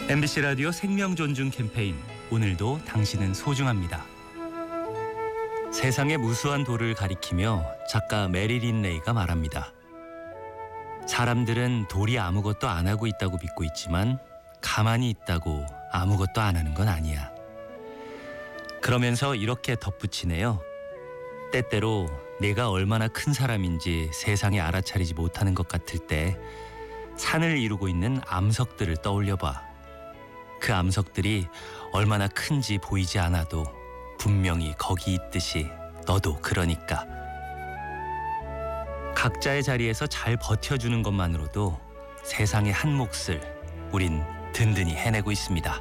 MBC 라디오 생명존중 캠페인, 오늘도 당신은 소중합니다. 세상의 무수한 도를 가리키며 작가 메릴린 레이가 말합니다. 사람들은 돌이 아무것도 안 하고 있다고 믿고 있지만 가만히 있다고 아무것도 안 하는 건 아니야. 그러면서 이렇게 덧붙이네요. 때때로 내가 얼마나 큰 사람인지 세상에 알아차리지 못하는 것 같을 때 산을 이루고 있는 암석들을 떠올려봐. 그 암석들이 얼마나 큰지 보이지 않아도 분명히 거기 있듯이 너도 그러니까. 각자의 자리에서 잘 버텨주는 것만으로도 세상의 한 몫을 우린 든든히 해내고 있습니다.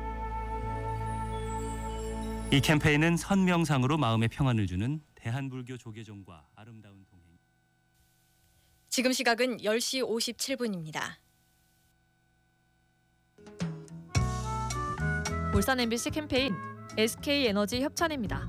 이 캠페인은 선명상으로 마음의 평안을 주는 대한불교 조계종과 아름다운 동행. 지금 시각은 10시 57분입니다. 울산 MBC 캠페인 SK에너지 협찬입니다.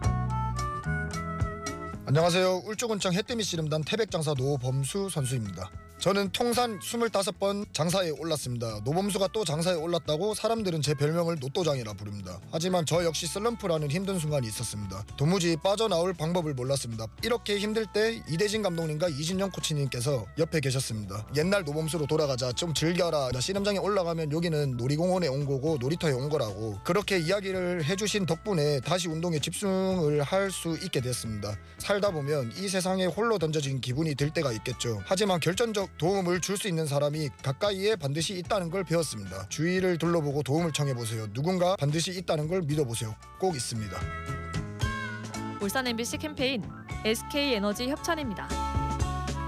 안녕하세요. 울주군청 해뜨미 씨름단 태백장사 노범수 선수입니다. 저는 통산 25번 장사에 올랐습니다. 노범수가 또 장사에 올랐다고 사람들은 제 별명을 노또장이라 부릅니다. 하지만 저 역시 슬럼프라는 힘든 순간이 있었습니다. 도무지 빠져나올 방법을 몰랐습니다. 이렇게 힘들 때 이대진 감독님과 이진영 코치님께서 옆에 계셨습니다. 옛날 노범수로 돌아가자, 좀 즐겨라, 씨름장에 올라가면 여기는 놀이공원에 온 거고 놀이터에 온 거라고 그렇게 이야기를 해주신 덕분에 다시 운동에 집중을 할 수 있게 됐습니다. 살다 보면 이 세상에 홀로 던져진 기분이 들 때가 있겠죠. 하지만 결정적 도움을 줄 수 있는 사람이 가까이에 반드시 있다는 걸 배웠습니다. 주위를 둘러보고 도움을 청해보세요. 누군가 반드시 있다는 걸 믿어보세요. 꼭 있습니다. 울산 MBC 캠페인 SK에너지 협찬입니다.